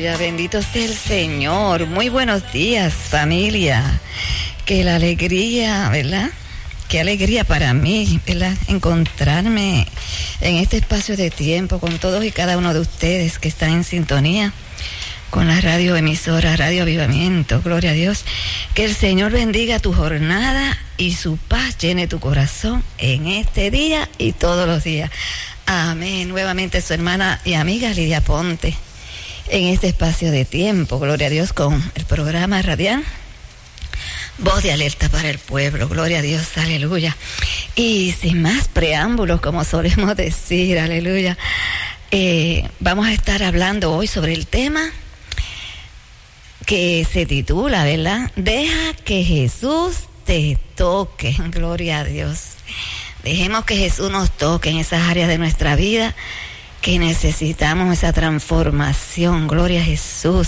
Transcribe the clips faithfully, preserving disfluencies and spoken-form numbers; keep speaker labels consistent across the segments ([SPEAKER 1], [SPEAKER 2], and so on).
[SPEAKER 1] Aleluya, bendito sea el Señor. Muy buenos días, familia. Que la alegría, ¿verdad? Qué alegría para mí, ¿verdad? Encontrarme en este espacio de tiempo con todos y cada uno de ustedes que están en sintonía con la radio emisora Radio Avivamiento. Gloria a Dios. Que el Señor bendiga tu jornada y su paz llene tu corazón en este día y todos los días. Amén. Nuevamente su hermana y amiga Lidia Ponte en este espacio de tiempo. Gloria a Dios, con el programa radial Voz de Alerta para el Pueblo. Gloria a Dios, aleluya. Y sin más preámbulos, como solemos decir, aleluya, eh, vamos a estar hablando hoy sobre el tema que se titula, ¿verdad? Deja que Jesús te toque. Gloria a Dios. Dejemos que Jesús nos toque en esas áreas de nuestra vida que necesitamos esa transformación. Gloria a Jesús.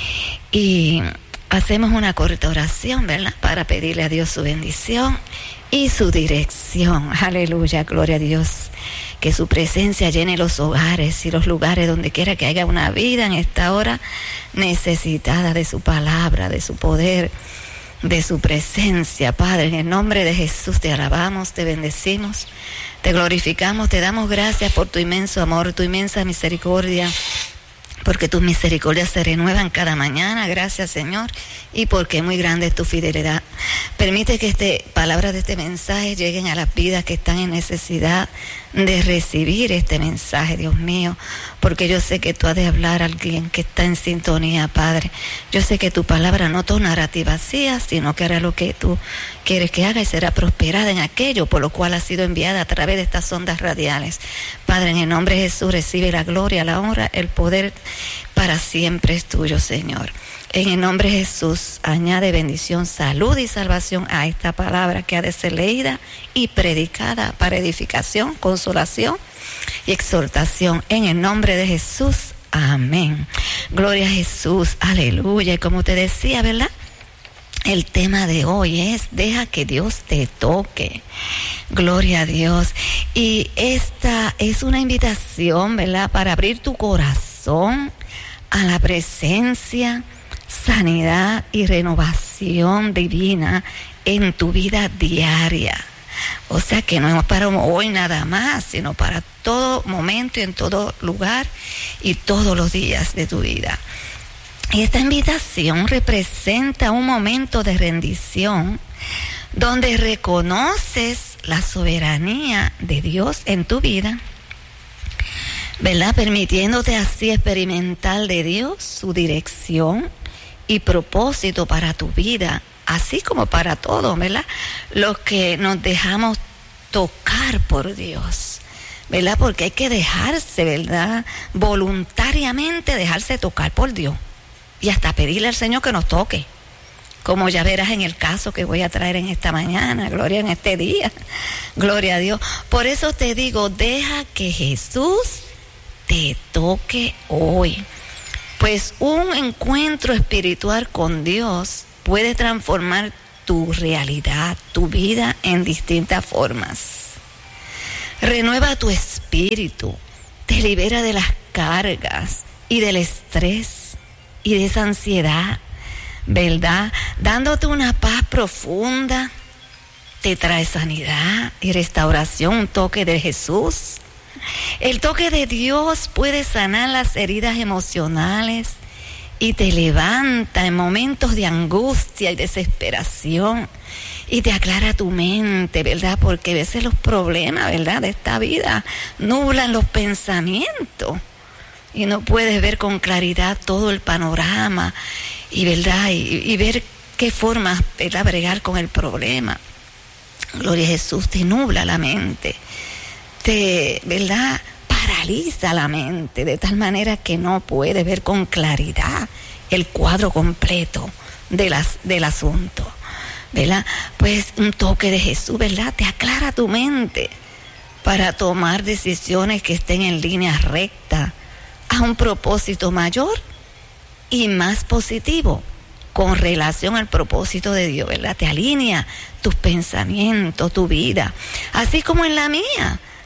[SPEAKER 1] Y hacemos una corta oración, ¿verdad? Para pedirle a Dios su bendición y su dirección. Aleluya, gloria a Dios. Que su presencia llene los hogares y los lugares donde quiera que haya una vida en esta hora necesitada de su palabra, de su poder, de su presencia. Padre, en el nombre de Jesús te alabamos, te bendecimos, te glorificamos, te damos gracias por tu inmenso amor, tu inmensa misericordia, porque tus misericordias se renuevan cada mañana. Gracias, Señor, y porque muy grande es tu fidelidad. Permite que este, palabras de este mensaje lleguen a las vidas que están en necesidad de recibir este mensaje, Dios mío, porque yo sé que tú has de hablar a alguien que está en sintonía, Padre. Yo sé que tu palabra no tornará a ti vacía, sino que hará lo que tú quieres que haga y será prosperada en aquello por lo cual ha sido enviada a través de estas ondas radiales. Padre, en el nombre de Jesús, recibe la gloria, la honra, el poder para siempre es tuyo, Señor. En el nombre de Jesús, añade bendición, salud y salvación a esta palabra que ha de ser leída y predicada para edificación, consolación y exhortación. En el nombre de Jesús, amén. Gloria a Jesús, aleluya. Y como te decía, ¿verdad? El tema de hoy es, deja que Dios te toque. Gloria a Dios. Y esta es una invitación, ¿verdad? Para abrir tu corazón a la presencia, sanidad y renovación divina en tu vida diaria. O sea que no es para hoy nada más, sino para todo momento y en todo lugar y todos los días de tu vida. Y esta invitación representa un momento de rendición donde reconoces la soberanía de Dios en tu vida, ¿verdad? Permitiéndote así experimentar de Dios su dirección y propósito para tu vida, así como para todos, ¿verdad? Los que nos dejamos tocar por Dios, ¿verdad? Porque hay que dejarse, ¿verdad? Voluntariamente dejarse tocar por Dios y hasta pedirle al Señor que nos toque, como ya verás en el caso que voy a traer en esta mañana, gloria en este día, gloria a Dios. Por eso te digo, deja que Jesús te toque hoy. Pues un encuentro espiritual con Dios puede transformar tu realidad, tu vida en distintas formas. Renueva tu espíritu, te libera de las cargas y del estrés y de esa ansiedad, ¿verdad? Dándote una paz profunda, te trae sanidad y restauración, un toque de Jesús. El toque de Dios puede sanar las heridas emocionales y te levanta en momentos de angustia y desesperación y te aclara tu mente, ¿verdad? Porque a veces los problemas, ¿verdad?, de esta vida nublan los pensamientos y no puedes ver con claridad todo el panorama y, ¿verdad?, y, y ver qué forma, ¿verdad?, bregar con el problema. Gloria a Jesús, te nubla la mente, te, ¿verdad?, paraliza la mente de tal manera que no puedes ver con claridad el cuadro completo de las, del asunto, ¿verdad? Pues un toque de Jesús, ¿verdad?, te aclara tu mente para tomar decisiones que estén en línea recta a un propósito mayor y más positivo con relación al propósito de Dios, ¿verdad? Te alinea tus pensamientos, tu vida, así como en la mía.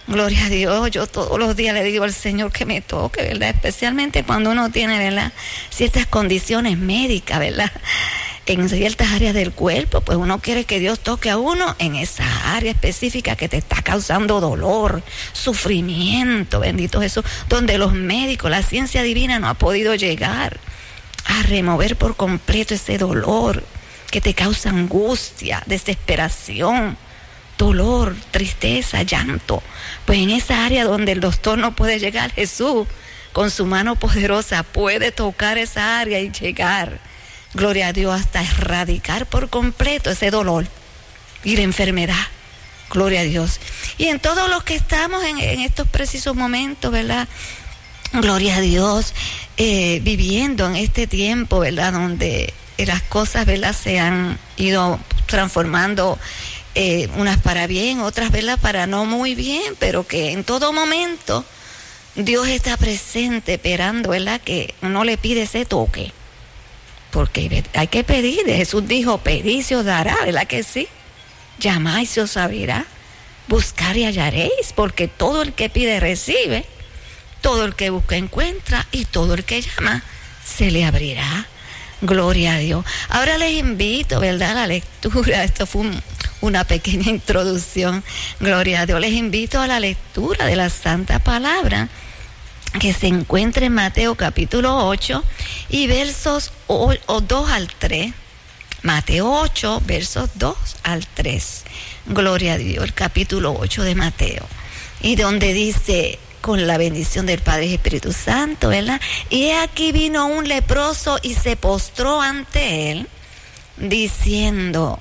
[SPEAKER 1] Gloria a Dios, yo todos los días le digo al Señor que me toque, ¿verdad? Especialmente cuando uno tiene, ¿verdad?, ciertas condiciones médicas, ¿verdad?, en ciertas áreas del cuerpo, pues uno quiere que Dios toque a uno en esa área específica que te está causando dolor, sufrimiento, bendito Jesús, donde los médicos, la ciencia divina no ha podido llegar a remover por completo ese dolor que te causa angustia, desesperación, dolor, tristeza, llanto. Pues en esa área donde el doctor no puede llegar, Jesús con su mano poderosa puede tocar esa área y llegar, gloria a Dios, hasta erradicar por completo ese dolor y la enfermedad. Gloria a Dios. Y en todos los que estamos en, en estos precisos momentos, ¿verdad?, gloria a Dios, eh, viviendo en este tiempo, ¿verdad?, donde las cosas, ¿verdad?, se han ido transformando, eh, unas para bien, otras, ¿verdad?, para no muy bien, pero que en todo momento Dios está presente, esperando, ¿verdad?, que uno le pide ese toque. Porque hay que pedir. Jesús dijo, pedid se os dará, ¿verdad que sí? Llamad y se os abrirá, buscar y hallaréis, porque todo el que pide recibe, todo el que busca encuentra, y todo el que llama se le abrirá. Gloria a Dios. Ahora les invito, ¿verdad?, a la lectura. Esto fue un, una pequeña introducción. Gloria a Dios. Les invito a la lectura de la Santa Palabra, que se encuentra en Mateo capítulo ocho y versos dos al tres. Mateo ocho, versos dos al tres. Gloria a Dios, el capítulo ocho de Mateo. Y donde dice, con la bendición del Padre y Espíritu Santo, ¿verdad? Y he aquí vino un leproso y se postró ante él, diciendo,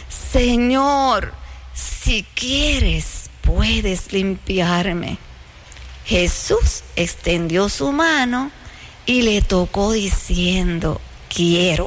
[SPEAKER 1] Señor, si quieres, puedes limpiarme. Jesús extendió su mano y le tocó diciendo, quiero,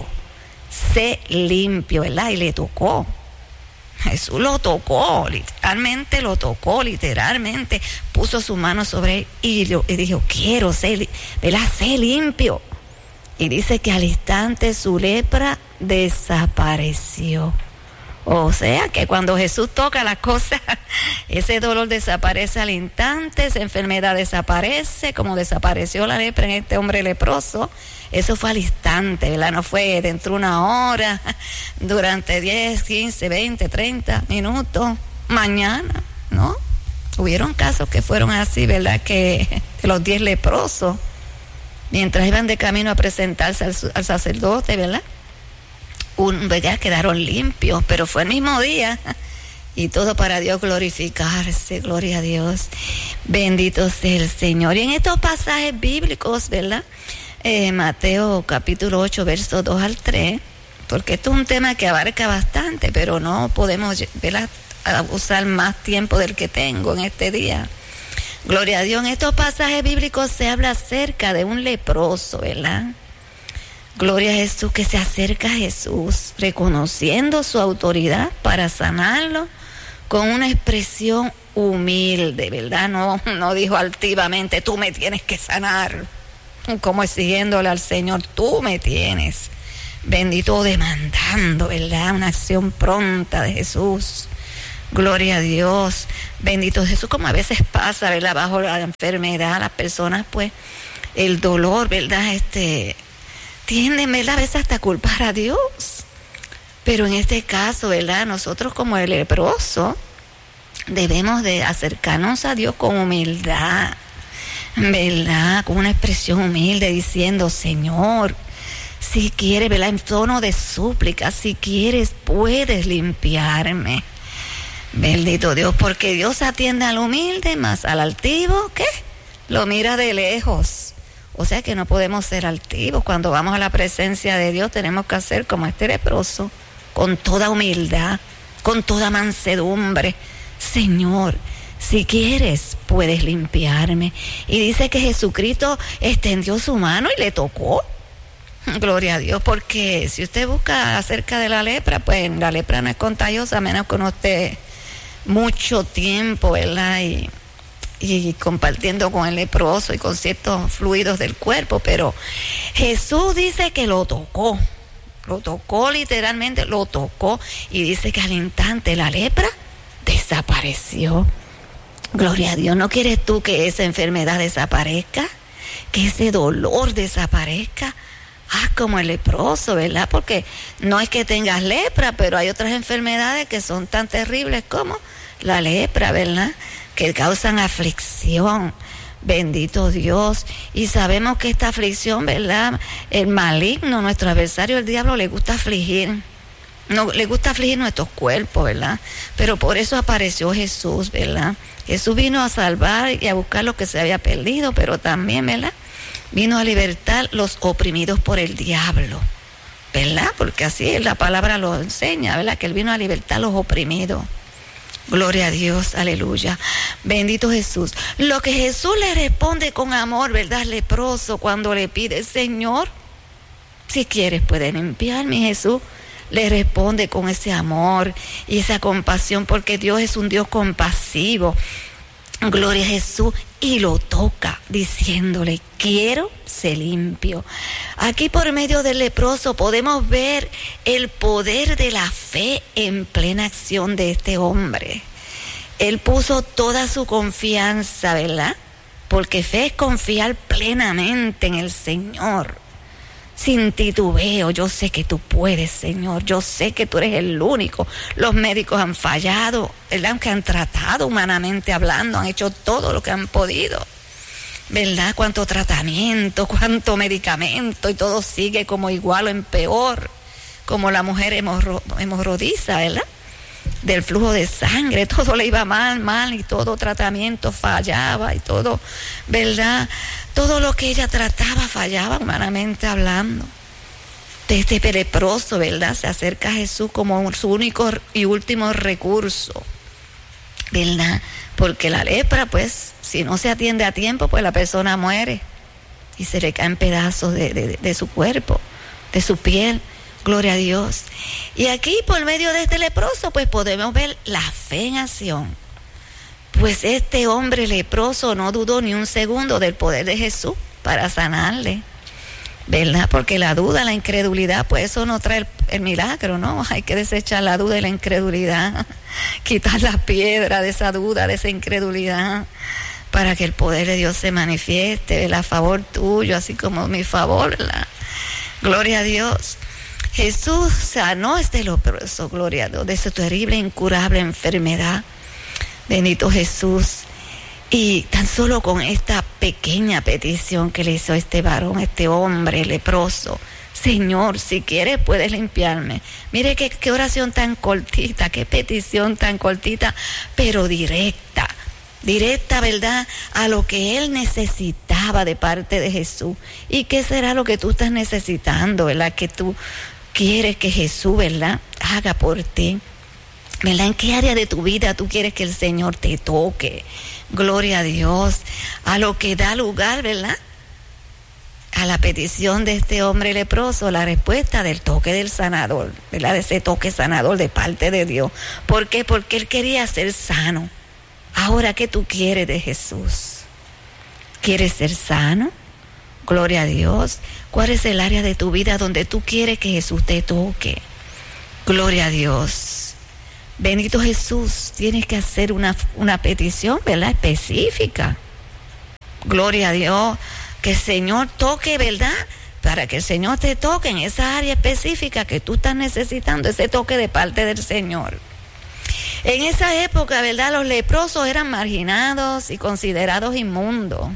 [SPEAKER 1] sé limpio, ¿verdad? Y le tocó. Jesús lo tocó, literalmente lo tocó, literalmente puso su mano sobre él y, lo, y dijo, quiero, sé, ¿verdad?, sé limpio. Y dice que al instante su lepra desapareció. O sea que cuando Jesús toca las cosas, ese dolor desaparece al instante, esa enfermedad desaparece, como desapareció la lepra en este hombre leproso. Eso fue al instante, ¿verdad? No fue dentro de una hora, durante diez, quince, veinte, treinta minutos, mañana, ¿no? Hubieron casos que fueron así, ¿verdad? Que de los diez leprosos, mientras iban de camino a presentarse al, al sacerdote, ¿verdad?, Un, ¿verdad?, quedaron limpios, pero fue el mismo día, y todo para Dios glorificarse. Gloria a Dios, bendito sea el Señor. Y en estos pasajes bíblicos, ¿verdad?, eh, Mateo capítulo ocho, versos dos al tres, porque esto es un tema que abarca bastante, pero no podemos, ¿verdad?, usar más tiempo del que tengo en este día. Gloria a Dios. En estos pasajes bíblicos se habla acerca de un leproso, ¿verdad? Gloria a Jesús, que se acerca a Jesús, reconociendo su autoridad para sanarlo con una expresión humilde, ¿verdad? No, no dijo altivamente, tú me tienes que sanar, como exigiéndole al Señor, tú me tienes. Bendito, demandando, ¿verdad?, una acción pronta de Jesús. Gloria a Dios. Bendito Jesús, como a veces pasa, ¿verdad?, bajo la enfermedad, las personas, pues, el dolor, ¿verdad?, este... tienden, ¿verdad?, a veces hasta culpar a Dios. Pero en este caso, ¿verdad?, nosotros como el leproso debemos de acercarnos a Dios con humildad, ¿verdad?, con una expresión humilde, diciendo, Señor, si quieres, ¿verdad?, en tono de súplica, si quieres, puedes limpiarme. Bendito Dios, porque Dios atiende al humilde, más al altivo, ¿qué? Lo mira de lejos. O sea que no podemos ser altivos. Cuando vamos a la presencia de Dios tenemos que hacer como este leproso, con toda humildad, con toda mansedumbre. Señor, si quieres, puedes limpiarme. Y dice que Jesucristo extendió su mano y le tocó. Gloria a Dios, porque si usted busca acerca de la lepra, pues la lepra no es contagiosa, a menos que uno esté mucho tiempo, ¿verdad?, y y compartiendo con el leproso y con ciertos fluidos del cuerpo, pero Jesús dice que lo tocó, lo tocó literalmente, lo tocó, y dice que al instante la lepra desapareció. Gloria a Dios. ¿No quieres tú que esa enfermedad desaparezca? Que ese dolor desaparezca. Haz como el leproso, ¿verdad? Porque no es que tengas lepra, pero hay otras enfermedades que son tan terribles como la lepra, ¿verdad? Que causan aflicción. Bendito Dios. Y sabemos que esta aflicción, ¿verdad? El maligno, nuestro adversario, el diablo, le gusta afligir. No, le gusta afligir nuestros cuerpos, ¿verdad? Pero por eso apareció Jesús, ¿verdad? Jesús vino a salvar y a buscar lo que se había perdido, pero también, ¿verdad? Vino a libertar los oprimidos por el diablo, ¿verdad? Porque así la palabra lo enseña, ¿verdad? Que Él vino a libertar a los oprimidos. Gloria a Dios, aleluya. Bendito Jesús. Lo que Jesús le responde con amor, ¿verdad? Leproso, cuando le pide, Señor, si quieres puedes limpiarme, Jesús le responde con ese amor y esa compasión, porque Dios es un Dios compasivo. Gloria a Jesús. Y lo toca diciéndole, quiero ser limpio. Aquí por medio del leproso podemos ver el poder de la fe en plena acción de este hombre. Él puso toda su confianza, ¿verdad? Porque fe es confiar plenamente en el Señor. Sin titubeo, yo sé que tú puedes, Señor, yo sé que tú eres el único. Los médicos han fallado, ¿verdad? Aunque han tratado humanamente hablando, han hecho todo lo que han podido, ¿verdad? Cuánto tratamiento, cuánto medicamento, y todo sigue como igual o en peor, como la mujer hemorro, hemorroidiza, ¿verdad? Del flujo de sangre, todo le iba mal, mal, y todo tratamiento fallaba, y todo, ¿verdad? Todo lo que ella trataba fallaba humanamente hablando. De este leproso, ¿verdad? Se acerca a Jesús como su único y último recurso, ¿verdad? Porque la lepra, pues, si no se atiende a tiempo, pues la persona muere y se le caen pedazos de, de, de su cuerpo, de su piel. Gloria a Dios. Y aquí, por medio de este leproso, pues podemos ver la fe en acción. Pues este hombre leproso no dudó ni un segundo del poder de Jesús para sanarle, ¿verdad? Porque la duda, la incredulidad, pues eso no trae el, el milagro, ¿no? Hay que desechar la duda y la incredulidad, quitar la piedra de esa duda, de esa incredulidad, para que el poder de Dios se manifieste, ¿verdad? A favor tuyo, así como mi favor, ¿verdad? Gloria a Dios. Jesús sanó a este leproso, gloria a Dios, de esa terrible, incurable enfermedad. Bendito Jesús. Y tan solo con esta pequeña petición que le hizo este varón, este hombre leproso, Señor, si quieres puedes limpiarme. Mire qué, qué oración tan cortita, qué petición tan cortita, pero directa. Directa, ¿verdad? A lo que él necesitaba de parte de Jesús. ¿Y qué será lo que tú estás necesitando, verdad? Que tú quieres que Jesús, ¿verdad?, haga por ti, ¿verdad? ¿En qué área de tu vida tú quieres que el Señor te toque? Gloria a Dios. A lo que da lugar, ¿verdad?, a la petición de este hombre leproso, la respuesta del toque del sanador, ¿verdad?, de ese toque sanador de parte de Dios. ¿Por qué? Porque él quería ser sano. Ahora, ¿qué tú quieres de Jesús? ¿Quieres ser sano? Gloria a Dios. ¿Cuál es el área de tu vida donde tú quieres que Jesús te toque? Gloria a Dios. Bendito Jesús. Tienes que hacer una, una petición, ¿verdad?, específica. Gloria a Dios. Que el Señor toque, ¿verdad?, para que el Señor te toque en esa área específica que tú estás necesitando, ese toque de parte del Señor. En esa época, ¿verdad?, los leprosos eran marginados y considerados inmundos.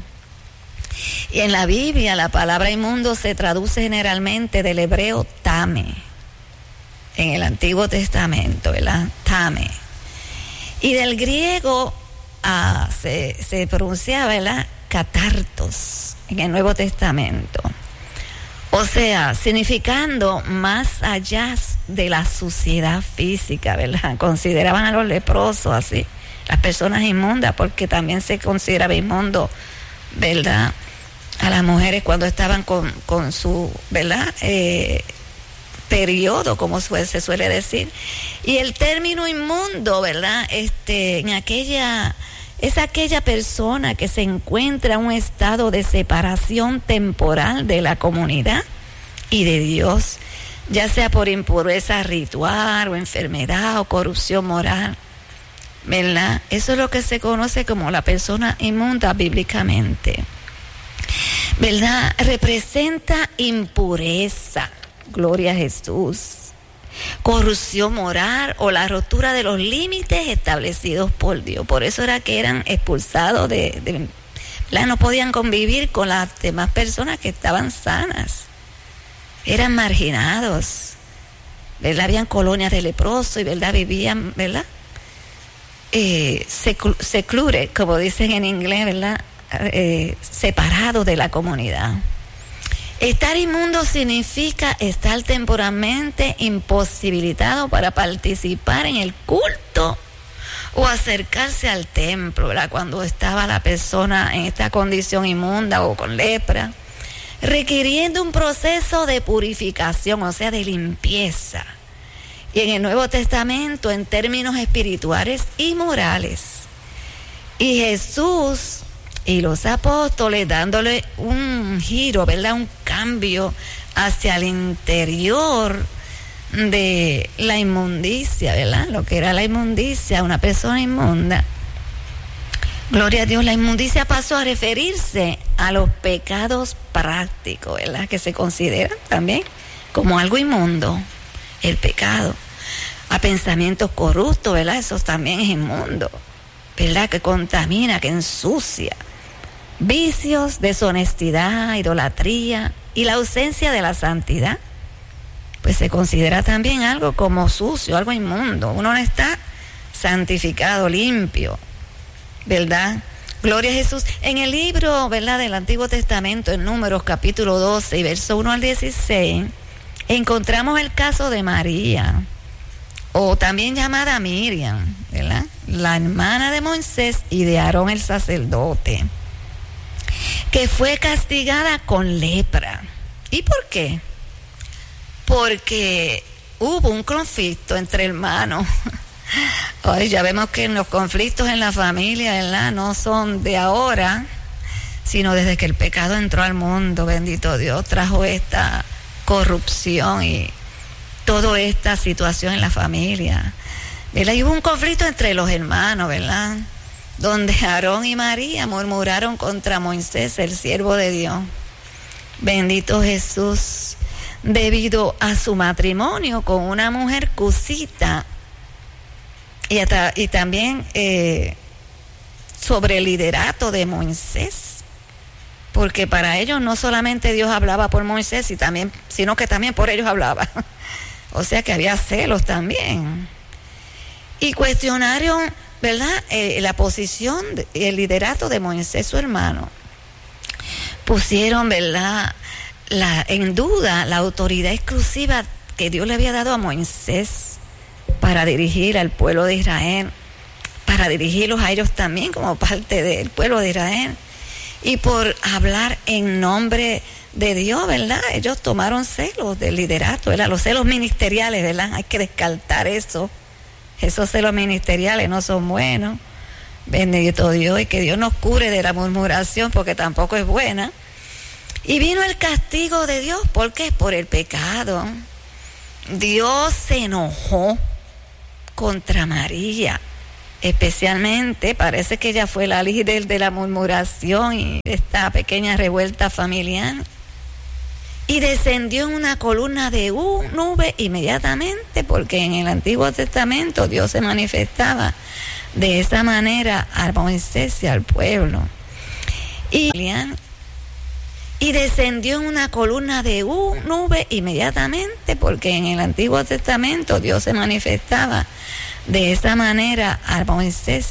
[SPEAKER 1] Y en la Biblia la palabra inmundo se traduce generalmente del hebreo tame. En el Antiguo Testamento, ¿verdad? Tame. Y del griego ah, se, se pronunciaba, ¿verdad?, catartos en el Nuevo Testamento. O sea, significando más allá de la suciedad física, ¿verdad? Consideraban a los leprosos así, las personas inmundas, porque también se consideraba inmundo, ¿verdad?, a las mujeres cuando estaban con, con su, ¿verdad?, eh, periodo, como se suele decir. Y el término inmundo, ¿verdad?, este, en aquella, es aquella persona que se encuentra en un estado de separación temporal de la comunidad y de Dios, ya sea por impureza ritual o enfermedad o corrupción moral. ¿verdad? Eso es lo que se conoce como la persona inmunda bíblicamente, ¿verdad? Representa impureza, gloria a Jesús, corrupción moral o la rotura de los límites establecidos por Dios. Por eso era que eran expulsados de, de ¿verdad? No podían convivir con las demás personas que estaban sanas, eran marginados, ¿verdad? Habían colonias de leprosos y, ¿verdad? Vivían, ¿verdad? Eh, seclu- seclure, como dicen en inglés, ¿verdad? Eh, separados de la comunidad. Estar inmundo significa estar temporalmente imposibilitado para participar en el culto o acercarse al templo, ¿verdad? Cuando estaba la persona en esta condición inmunda o con lepra, requiriendo un proceso de purificación, o sea, de limpieza. Y en el Nuevo Testamento, en términos espirituales y morales. Y Jesús y los apóstoles dándole un giro, ¿verdad? Un cambio hacia el interior de la inmundicia, ¿verdad? Lo que era la inmundicia, una persona inmunda. Gloria a Dios, la inmundicia pasó a referirse a los pecados prácticos, ¿verdad? Que se consideran también como algo inmundo, el pecado. A pensamientos corruptos, ¿verdad? Eso también es inmundo, ¿verdad? Que contamina, que ensucia. Vicios, deshonestidad, idolatría y la ausencia de la santidad, pues se considera también algo como sucio, algo inmundo. Uno no está santificado, limpio, ¿verdad? Gloria a Jesús. En el libro, ¿verdad?, del Antiguo Testamento, en Números capítulo doce y verso uno al dieciséis, encontramos el caso de María, o también llamada Miriam, ¿verdad?, la hermana de Moisés y de Aarón el sacerdote, que fue castigada con lepra. ¿Y por qué? Porque hubo un conflicto entre hermanos. Hoy ya vemos que los conflictos en la familia, ¿verdad?, no son de ahora, sino desde que el pecado entró al mundo. Bendito Dios, trajo esta corrupción y toda esta situación en la familia, ¿verdad? Y hubo un conflicto entre los hermanos, ¿verdad?, donde Aarón y María murmuraron contra Moisés, el siervo de Dios. Bendito Jesús, debido a su matrimonio con una mujer cusita, y, hasta, y también eh, sobre el liderato de Moisés, porque para ellos no solamente Dios hablaba por Moisés, y también, sino que también por ellos hablaba. O sea que había celos también. Y cuestionaron, ¿verdad?, eh, la posición, y el liderato de Moisés, su hermano. Pusieron, ¿verdad?, la, en duda la autoridad exclusiva que Dios le había dado a Moisés para dirigir al pueblo de Israel, para dirigirlos a ellos también como parte del pueblo de Israel. Y por hablar en nombre de Dios, ¿verdad?, ellos tomaron celos del liderato, ¿verdad?, los celos ministeriales, ¿verdad? Hay que descartar eso. Esos celos ministeriales no son buenos. Bendito Dios, y que Dios nos cure de la murmuración, porque tampoco es buena. Y vino el castigo de Dios. ¿Por qué? Por el pecado. Dios se enojó contra María. Especialmente, parece que ella fue la líder de la murmuración y de esta pequeña revuelta familiar. Y descendió en una columna de nube inmediatamente, porque en el Antiguo Testamento Dios se manifestaba de esa manera a Moisés y al pueblo. Y, y descendió en una columna de nube inmediatamente, porque en el Antiguo Testamento Dios se manifestaba de esa manera a Moisés